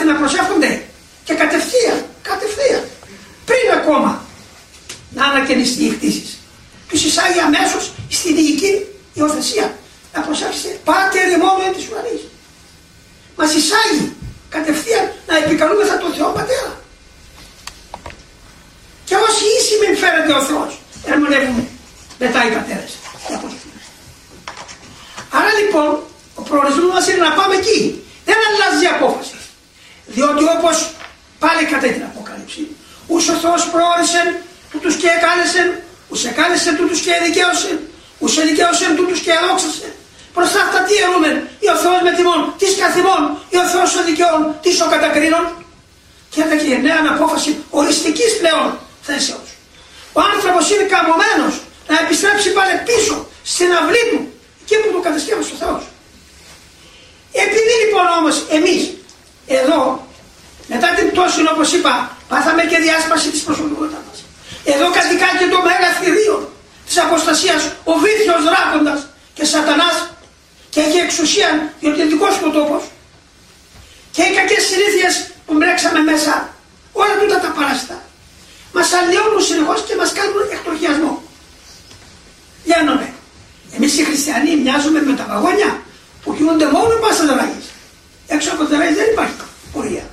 μάθει να προσεύχονται και κατευθείαν, πριν ακόμα να ανακαινιστεί η κτήση. Τους εισάγει αμέσως στην διοική υιοθεσία. Να προσεύχεσαι, Πάτερ ημών εν της ουρανής. Μας εισάγει κατευθείαν να επικαλούμεθα τον Θεό Πατέρα. Και όσοι ίσοι φέρεται ο Θεός, ερμηνεύουμε μετά οι πατέρες. Άρα λοιπόν, ο προορισμός μας είναι να πάμε εκεί. Δεν αλλάζει η απόφαση. Διότι όπως πάλι κατά την Αποκάλυψη, ους ο Θεός προόρισεν, τούτους και εκάλεσεν, ους εκάλεσεν τούτους και εδικαίωσεν, ους εδικαίωσεν τούτους και εδόξασεν. Προς αυτά τι ερούμεν, ή ο Θεός με τιμών, τις καθημών, ή ο Θεός ο δικαιών, τις ο κατακρίνων. Και έρχεται και η νέα απόφαση οριστικής πλέον θέσεως. Ο άνθρωπος είναι καμωμένος να επιστρέψει πάλι πίσω στην αυλή του, εκεί που το κατασκεύασε ο Θεός. Επειδή λοιπόν όμως εμείς εδώ, μετά την πτώση όπως είπα, πάθαμε και διάσπαση της προσωπικότητας μας. Εδώ κατοικά και το μέγα θηρίο της αποστασίας, ο βήθιος δράκοντας και σατανάς, και έχει εξουσία διότι είναι δικός του τόπος, και οι κακές συνήθειες που μπρέξαμε μέσα, όλα τούτα τα παράστα μας αλλοιώνουν συνεχώς και μας κάνουν εκτροχιασμό. Λιάνομαι. Εμείς οι χριστιανοί μοιάζουμε με τα βαγόνια που κινούνται μόνο πάσα δραγής. Έξω από τη δραγή δεν υπάρχει πορεία.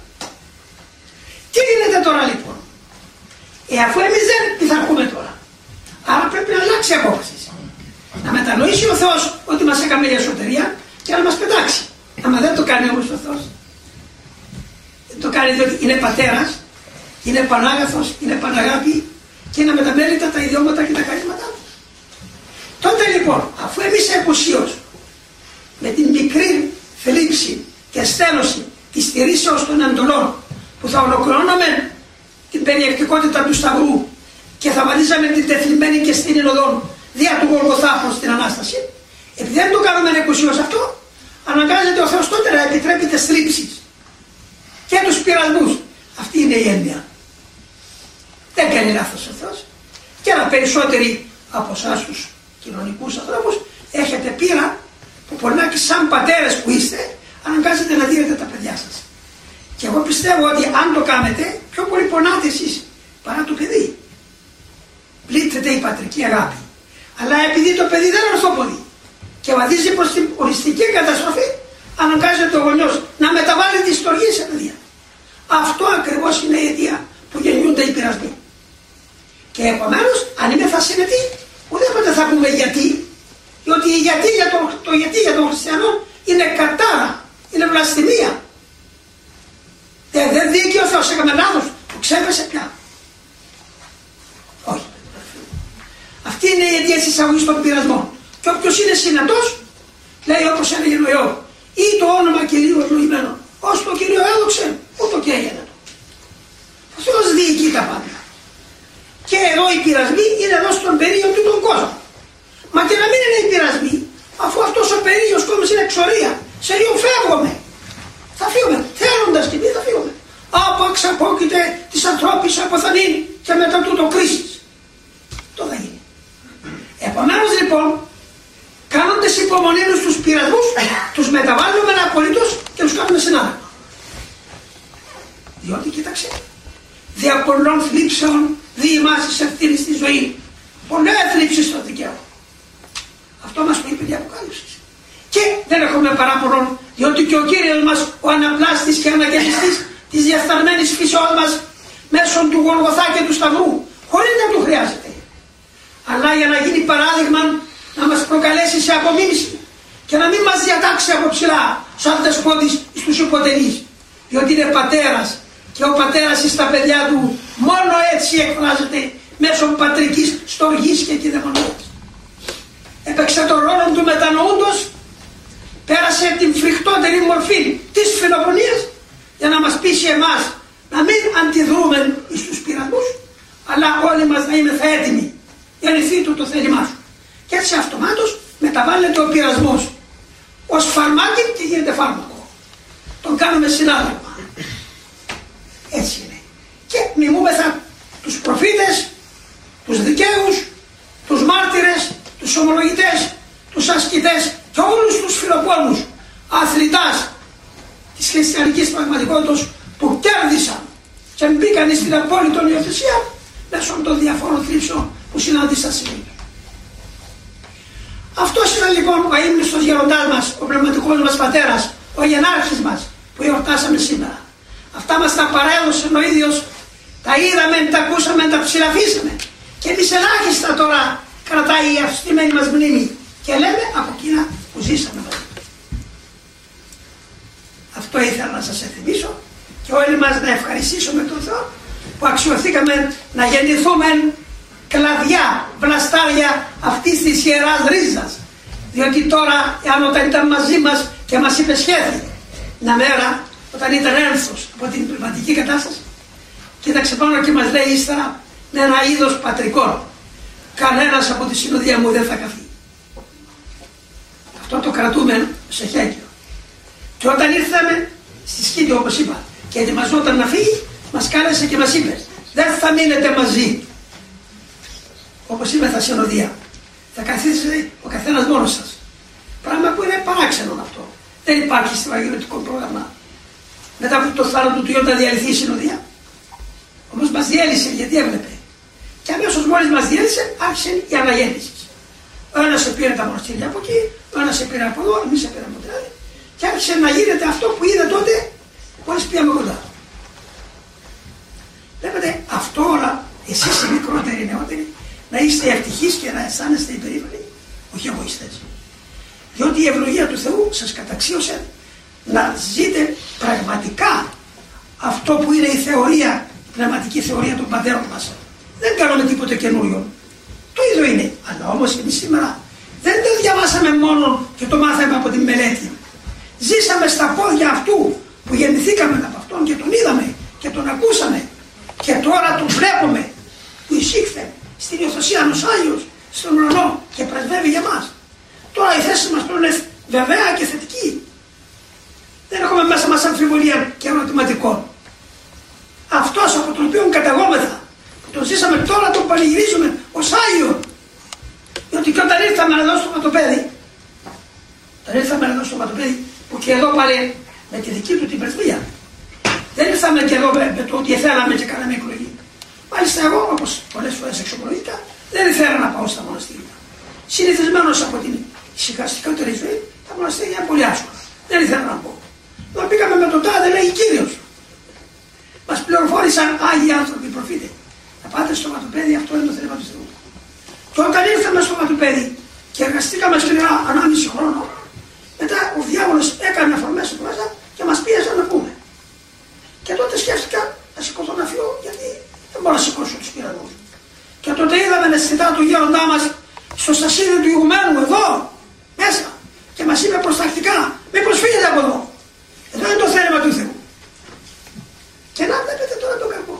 Τι γίνεται τώρα λοιπόν? Αφού εμείς δεν πειθαρχούμε τώρα, άρα πρέπει να αλλάξει η απόφαση. Να μετανοήσει ο Θεός ότι μας έκανε για σωτηρία και να μας πετάξει. Άμα δεν το κάνει όμως ο Θεός, δεν το κάνει διότι είναι πατέρας, είναι πανάγαθος, είναι παναγάπη και είναι μεταμέλητα τα ιδιώματα και τα χαρίσματά του. Τότε λοιπόν, αφού εμείς επουσίως με την μικρή θλίψη και στένωση της στηρίσεως των εντολών που θα ολοκληρώναμε την περιεκτικότητα του Σταυρού και θα βαδίζαμε την τεθλιμμένη και στην οδόν δια του Γολγοθά προς την Ανάσταση, επειδή δεν το κάνουμε επουσίως αυτό, αναγκάζεται ο Θεός τότε να επιτρέπει τις θλίψεις και τους πειρασμούς. Αυτή είναι η έννοια. Δεν κάνει λάθος ο Θεός. Και ένα περισσότεροι από εσάς τους κοινωνικούς ανθρώπους έχετε πείρα που πονάκι σαν πατέρες που είστε, αναγκάζετε να δίνετε τα παιδιά σας. Και εγώ πιστεύω ότι αν το κάνετε, πιο πολύ πονάτε εσείς παρά το παιδί. Πλήττεται η πατρική αγάπη. Αλλά επειδή το παιδί δεν είναι ορθόποδη και βαδίζει προς την οριστική καταστροφή, αναγκάζεται ο γονιός να μεταβάλει τη στοργή σε παιδιά. Αυτό ακριβώς είναι η αιτία που γεννιούνται οι πειρασμοί. Και επομένως, αν είμαι θα συνετή, ουδέποτε θα πούμε γιατί. Διότι η γιατί για τον χριστιανό είναι κατάρα, είναι βλαστημία. Δεν δίκαιο ο Θεός, έκαμε λάθος, το ξέπεσε πια. Όχι. Αυτή είναι η αιτία της εισαγωγής των πειρασμών. Και όποιος είναι συνετός, λέει όπως έλεγε ο Ιώβ, ή το όνομα Κυρίου ευλογημένο, ως το Κύριο έδοξε, ούτω και έγινε. Ο Θεός διοικεί τα πάντα. Και εδώ οι πειρασμοί είναι εδώ στον περίοδο του τον κόσμο. Μα και να μην είναι οι πειρασμοί, αφού αυτός ο περίοδος κόσμος είναι εξορία, σε λίγο φεύγουμε. Θα φύγουμε, θέλοντας και εμείς θα φύγουμε. Άπαξ απόκειται της ανθρώπης αποθανήν και μετά τούτο κρίσης. Το θα γίνει. Επομένως λοιπόν, κάνοντας υπομονή στους πειρασμούς, τους μεταβάλλουμε απολύτως και τους κάνουμε συνάδελφα. Διότι κοίταξε, δια πολλών θλίψεων δι' εμάς της ευθύνης στη ζωή. Πολλές θλίψεις στο δικαίωμα. Αυτό μας το είπε η Αποκάλυψη. Και δεν έχουμε παράπονο, διότι και ο Κύριος μας, ο αναπλάστης και αναγεννηστής της διαφθαρμένης φύσεώς μας, μέσω του Γολγοθά και του Σταυρού, χωρίς να του χρειάζεται. Αλλά για να γίνει παράδειγμα, να μας προκαλέσει σε απομίμηση και να μην μας διατάξει από ψηλά σαν δεσπότης στους υποτελείς, διότι είναι πατέρας και ο πατέρας στα παιδιά του μόνο έτσι εκφράζεται μέσω πατρικής στοργής και κυδαιμονίας. Έπαιξε τον ρόλο του μετανοούντος, πέρασε την φρικτότερη μορφή της φιλοφρονίας για να μας πείσει εμάς να μην αντιδρούμε στους πειρασμούς, αλλά όλοι μας να είμαστε έτοιμοι για να του το θέλημά σου. Και έτσι αυτομάτως μεταβάλλεται ο πειρασμός ως φαρμάκι και γίνεται φάρμακο. Τον κάνουμε συνάδελφα. Έτσι είναι. Και μιμούμεθα τους προφήτες, τους δικαίους, τους μάρτυρες, τους ομολογητές, τους ασκητές και όλους τους φιλοπόλους αθλητάς της χριστιανικής πραγματικότητας που κέρδισαν και μπήκαν στην απόλυτη υιοθεσία μέσω των διαφόρων θλίψεων που συνάντησαν συνήθως. Αυτός ήταν λοιπόν ο αείμνηστος γεροντάς μας, ο πνευματικός μας πατέρας, ο γενάρχης μας που εορτάσαμε σήμερα. Αυτά μας τα παρέδωσε ο ίδιος, τα είδαμε, τα ακούσαμε, τα ψηλαφίσαμε και εμείς ελάχιστα τώρα κρατάει η αυστημένη μας μνήμη και λέμε από εκείνα που ζήσαμε μαζί. Αυτό ήθελα να σας εθυμίσω και όλοι μας να ευχαριστήσουμε τον Θεό που αξιωθήκαμε να γεννηθούμε κλαδιά, βλαστάρια αυτής της Ιεράς Ρίζας. Διότι τώρα, όταν ήταν μαζί μας και μας υπεσχέθη μια μέρα, όταν ήταν ένθος από την πνευματική κατάσταση, κοίταξε πάνω και μας λέει ύστερα με ένα είδος πατρικών, κανένας από τη συνοδεία μου δεν θα καθεί. Αυτό το κρατούμε σε χέκιο. Και όταν ήρθαμε στη σκήτη, όπως είπα, και ετοιμαζόταν να φύγει, μας κάλεσε και μας είπε, δεν θα μείνετε μαζί. Όπως είπε θα συνοδεία. Θα καθίσετε ο καθένας μόνος σας. Πράγμα που είναι παράξενο αυτό. Δεν υπάρχει στο αγιωτικό πρόγραμμα. Μετά από το θάνατο του Υιού να διαλυθεί η συνοδεία. Όμως μας διέλυσε γιατί έβλεπε. Και αμέσως μόλις μας διέλυσε άρχισε η αναγέννηση. Ο ένας πήρε τα μοναστήρια από εκεί, ο ένας πήρε από εδώ, εμείς πήραμε από την άλλη. Και άρχισε να γίνεται αυτό που είδε τότε μόλις πήγαμε κοντά. Βλέπετε αυτό όλα, εσείς οι μικρότεροι, νεότεροι, να είστε ευτυχείς και να αισθάνεστε υπερήφανοι, όχι εγωιστές. Διότι η ευλογία του Θεού σας καταξίωσε να ζείτε πραγματικά αυτό που είναι η θεωρία, η πνευματική θεωρία των πατέρων μας. Δεν κάνουμε τίποτε καινούριο. Το ίδιο είναι. Αλλά όμως εμείς σήμερα δεν το διαβάσαμε μόνο και το μάθαμε από την μελέτη. Ζήσαμε στα πόδια αυτού που γεννηθήκαμε από αυτόν και τον είδαμε και τον ακούσαμε. Και τώρα τον βλέπουμε που εισήχθε στην υιοθεσία ενός Άγιος στον ουρανό και πρεσβεύει για μας. Τώρα η θέση μας τώρα είναι βεβαία και θετική. Δεν έχουμε μέσα μας αμφιβολία και ερωτηματικών. Αυτός από τον οποίο καταγόμεθα, που τον ζήσαμε τώρα, τον πανηγυρίζουμε ως Άγιο. Διότι και όταν ήρθαμε εδώ στο Ματοπέδι, που και εδώ πάλι με τη δική του την πρεσβεία, δεν ήρθαμε και εδώ με το ότι θέλαμε και κάναμε εκλογή. Μάλιστα εγώ, όπως πολλές φορές εξομολογήκα, δεν ήθελα να πάω στα μοναστήρια. Συνηθισμένος από την ησυχαστικότερη ζωή, τα μοναστήρια είναι πολύ άσχολα. Δεν ήθελα να πω. Εδώ πήγαμε με τον τάδε, λέει Κύριος. Μας πληροφόρησαν Άγιοι άνθρωποι, προφήτες. Να πάτε στο Ματοπέδι, αυτό είναι το θέλημα του Θεού. Και όταν ήρθαμε στο Ματοπέδι και εργαστήκαμε σκληρά 1,5 χρόνο, μετά ο διάβολος έκανε αφορμές στο μέσα και μας πίεζαν να πούμε. Και τότε σκέφτηκα να σηκωθώ να φύγω, γιατί δεν μπορώ να σηκώσω τους πυραγμούς. Και τότε είδαμε να αισθητά του γέροντά μας στο στασίδι του ηγουμένου εδώ, μέσα. Και μας είπε προστακτικά, μήπως φύγετε από εδώ. Εδώ είναι το θέλημα του Θεού. Και να βλέπετε τώρα τον κακό.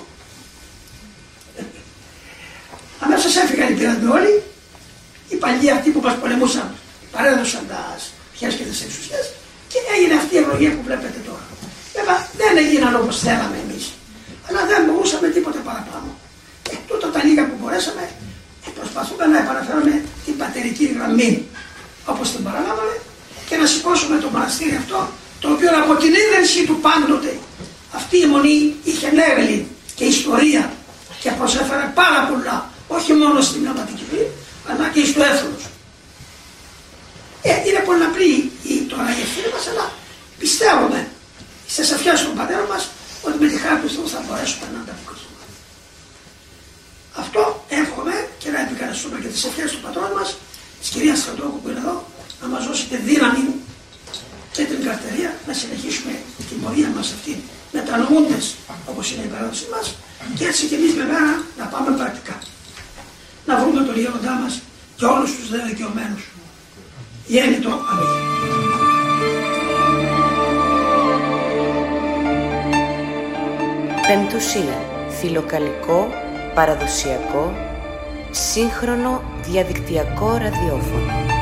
Αμέσως έφυγαν οι πυραγμοί όλοι, οι παλιοί αυτοί που μας πολεμούσαν παρέδωσαν τα πιές και τις εξουσίες και έγινε αυτή η ευλογία που βλέπετε τώρα. Βέβαια δεν έγιναν όπως θέλαμε εμείς, αλλά δεν μπορούσαμε τίποτα παραπάνω. Τούτα τα λίγα που μπορέσαμε προσπαθούμε να επαναφέρουμε την πατερική γραμμή όπως την παραλάβαμε και να σηκώσουμε το μοναστήρι αυτό, το οποίο από την ίδρυση του πάντοτε αυτή η μονή είχε νέγλη και ιστορία και προσέφερε πάρα πολλά, όχι μόνο στην πνευματική ζωή, αλλά και στο έθνος. Είναι πολύ απλή τώρα η ευθύνη μας, αλλά πιστεύουμε στις ευχές των πατέρων μας ότι με τη χάρη του Θεού θα μπορέσουμε να ανταποκριθούμε. Αυτό εύχομαι και να επικαλεστούμε και τις ευχές του πατρών μας, της κυρίας Στρατόκου που είναι εδώ, να μας δώσετε δύναμη και την καρτερία να συνεχίσουμε την πορεία μας αυτή μετανοούντες όπως είναι η παράδοση μας και έτσι και εμείς με μέρα να πάμε πρακτικά. Να βρούμε τον γέροντά μας και όλους τους δε δικαιωμένους. Γέννητο. Αμήν. Πεμπτουσία. Φιλοκαλικό, παραδοσιακό, σύγχρονο διαδικτυακό ραδιόφωνο.